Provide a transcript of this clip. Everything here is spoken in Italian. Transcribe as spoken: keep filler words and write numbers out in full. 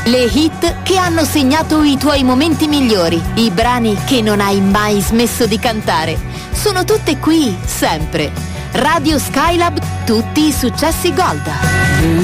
Le hit che hanno segnato i tuoi momenti migliori, i brani che non hai mai smesso di cantare, sono tutte qui, sempre. Radio Skylab, tutti i successi Gold.